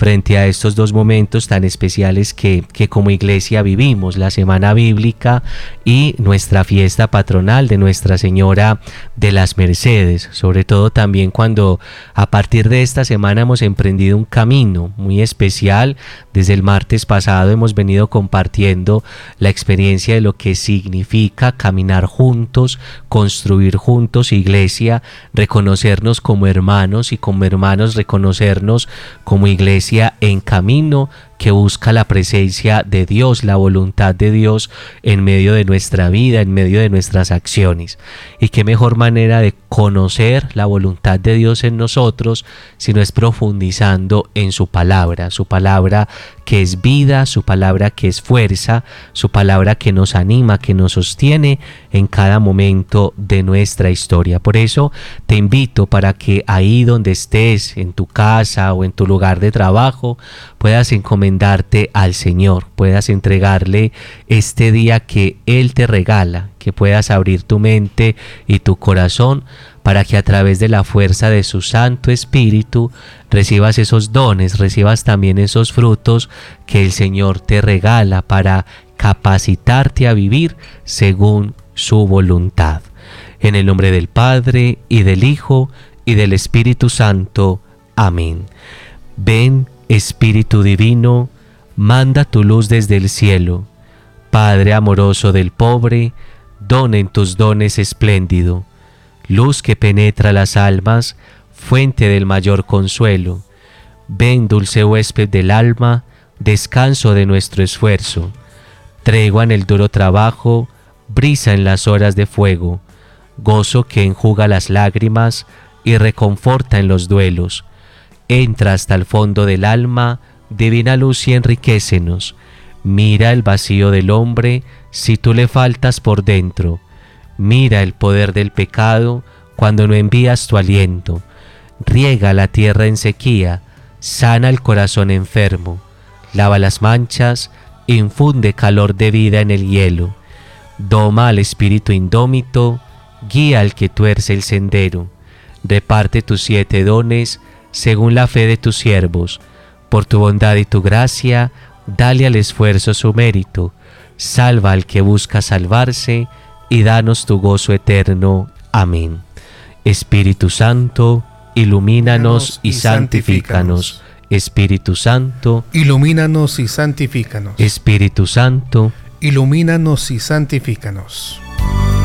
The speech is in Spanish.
frente a estos dos momentos tan especiales que como iglesia vivimos, la Semana Bíblica y nuestra fiesta patronal de Nuestra Señora de las Mercedes, sobre todo también cuando a partir de esta semana hemos emprendido un camino muy especial. Desde el martes pasado hemos venido compartiendo la experiencia de lo que significa caminar juntos, construir juntos iglesia, reconocernos como hermanos y como hermanos reconocernos como iglesia en camino que busca la presencia de Dios, la voluntad de Dios en medio de nuestra vida, en medio de nuestras acciones. Y qué mejor manera de conocer la voluntad de Dios en nosotros, sino es profundizando en su palabra que es vida, su palabra que es fuerza, su palabra que nos anima, que nos sostiene en cada momento de nuestra historia. Por eso te invito para que ahí donde estés, en tu casa o en tu lugar de trabajo, puedas encomendarte al Señor, puedas entregarle este día que Él te regala, que puedas abrir tu mente y tu corazón para que a través de la fuerza de su Santo Espíritu recibas esos dones, recibas también esos frutos que el Señor te regala para capacitarte a vivir según su voluntad. En el nombre del Padre, y del Hijo, y del Espíritu Santo. Amén. Ven, Espíritu Divino, manda tu luz desde el cielo. Padre amoroso del pobre, dona en tus dones espléndido. Luz que penetra las almas, fuente del mayor consuelo. Ven, dulce huésped del alma, descanso de nuestro esfuerzo. Tregua en el duro trabajo, brisa en las horas de fuego. Gozo que enjuga las lágrimas y reconforta en los duelos. Entra hasta el fondo del alma, divina luz, y enriquécenos. Mira el vacío del hombre si tú le faltas por dentro. Mira el poder del pecado cuando no envías tu aliento. Riega la tierra en sequía, sana el corazón enfermo. Lava las manchas, infunde calor de vida en el hielo. Doma al espíritu indómito, guía al que tuerce el sendero. Reparte tus 7 dones según la fe de tus siervos. Por tu bondad y tu gracia, dale al esfuerzo su mérito. Salva al que busca salvarse y danos tu gozo eterno. Amén. Espíritu Santo, ilumínanos y santifícanos. Espíritu Santo, ilumínanos y santifícanos. Espíritu Santo, ilumínanos y santifícanos.